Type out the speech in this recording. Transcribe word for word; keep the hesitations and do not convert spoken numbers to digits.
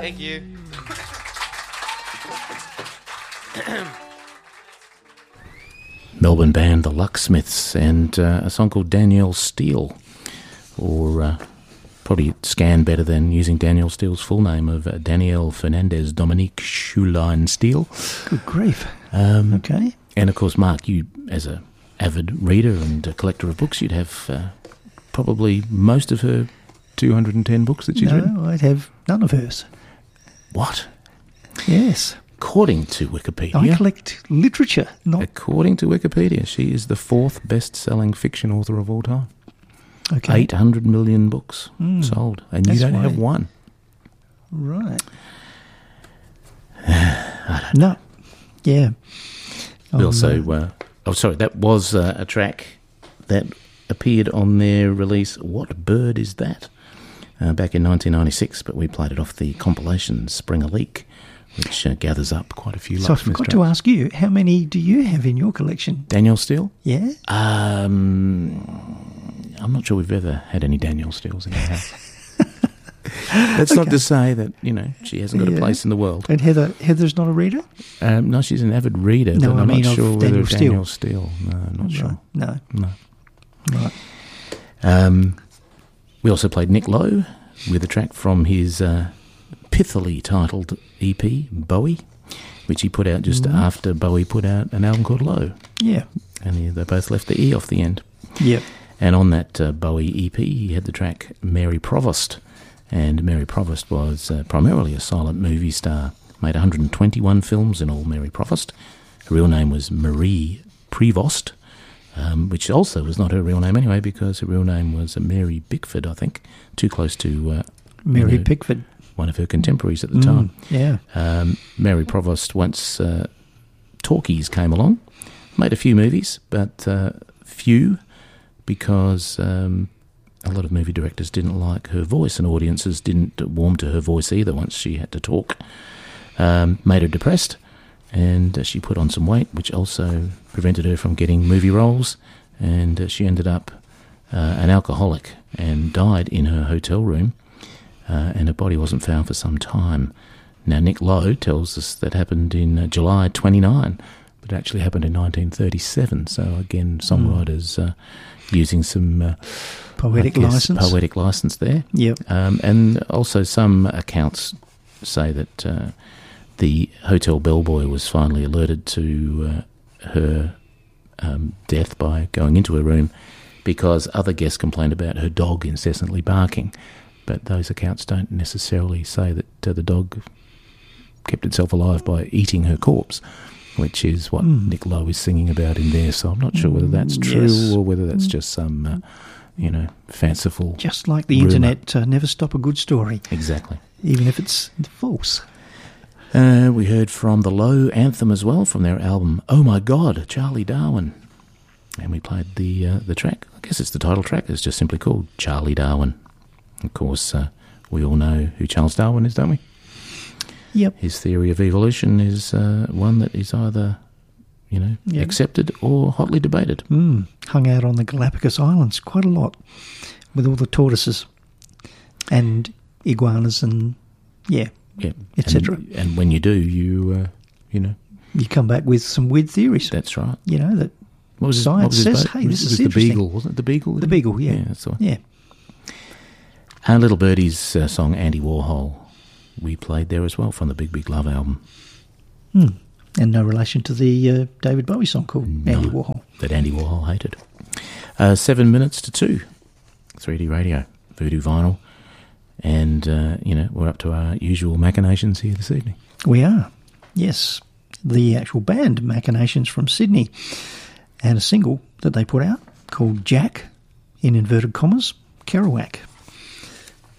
Thank you. Melbourne band The Locksmiths and uh, a song called Danielle Steele, or uh, probably scan better than using Danielle Steele's full name of uh, Danielle Fernandez Dominique Schuline Steele. Good grief. Um, okay. And of course, Mark, you as a avid reader and a collector of books, you'd have uh, probably most of her two hundred ten books that she's no, written. I'd have none of hers. What? Yes. According to Wikipedia... I collect literature, not... According to Wikipedia, she is the fourth best-selling fiction author of all time. Okay. eight hundred million books mm. sold, and That's you don't why. have one. Right. I don't no. know. Yeah. We um, also... Uh, oh, sorry, that was uh, a track that appeared on their release, What Bird Is That? Uh, back in nineteen ninety-six, but we played it off the compilation Spring a Leak, which uh, gathers up quite a few. So I forgot to ask you, how many do you have in your collection? Danielle Steele? Yeah? Um, I'm not sure we've ever had any Danielle Steeles in our house. That's okay. Not to say that, you know, she hasn't got yeah. a place in the world. And Heather, Heather's not a reader? Um, no, she's an avid reader, no, but I I'm mean not sure whether Danielle Steele. Danielle Steele. No, I'm not right. sure. No. No. Right. Um, we also played Nick Lowe with a track from his uh, pithily titled E P, Bowie, which he put out just mm. after Bowie put out an album called Low. Yeah. And he, they both left the E off the end. Yep. And on that uh, Bowie E P, he had the track Mary Provost. And Mary Provost was uh, primarily a silent movie star. Made one hundred twenty-one films in all, Mary Provost. Her real name was Marie Prevost, um, which also was not her real name anyway, because her real name was uh, Mary Bickford, I think. Too close to... Uh, Mary you know, Pickford. One of her contemporaries at the mm, time. Yeah. Um, Mary Provost, once uh, talkies came along, made a few movies, but uh, few, because um, a lot of movie directors didn't like her voice, and audiences didn't warm to her voice either once she had to talk. Um, made her depressed, and uh, she put on some weight, which also prevented her from getting movie roles, and uh, she ended up uh, an alcoholic and died in her hotel room. Uh, and her body wasn't found for some time. Now, Nick Lowe tells us that happened in uh, July twenty-ninth, but it actually happened in nineteen thirty-seven. So, again, songwriters uh, using some... Uh, poetic guess, license. Poetic license there. Yep. Um, and also some accounts say that uh, the hotel bellboy was finally alerted to uh, her um, death by going into her room because other guests complained about her dog incessantly barking. But those accounts don't necessarily say that uh, the dog kept itself alive by eating her corpse, which is what mm. Nick Lowe is singing about in there. So I'm not sure whether that's true yes. or whether that's just some, uh, you know, fanciful Just like the rumour. internet, uh, never stop a good story. Exactly. Even if it's false. Uh, we heard from the Lowe anthem as well, from their album Oh My God, Charlie Darwin. And we played the uh, the track. I guess it's the title track. It's just simply called Charlie Darwin. Of course, uh, we all know who Charles Darwin is, don't we? Yep. His theory of evolution is uh, one that is either, you know, yep. accepted or hotly debated. Mm. Hung out on the Galapagos Islands quite a lot with all the tortoises and iguanas and, yeah, yeah. et cetera. And, and when you do, you, uh, you know... You come back with some weird theories. That's right. You know, that what was science his, what was says, boat? hey, this it was is the interesting. Beagle, wasn't it? The Beagle? The Beagle, yeah. Yeah, that's the one. Yeah. And Little Birdie's uh, song Andy Warhol, we played there as well from the Big Big Love album. Hmm. And no relation to the uh, David Bowie song called no, Andy Warhol. That Andy Warhol hated. Uh, seven minutes to two, three D radio, Voodoo Vinyl, and, uh, you know, we're up to our usual machinations here this evening. We are, yes. The actual band Machinations from Sydney, and a single that they put out called Jack, in inverted commas, Kerouac.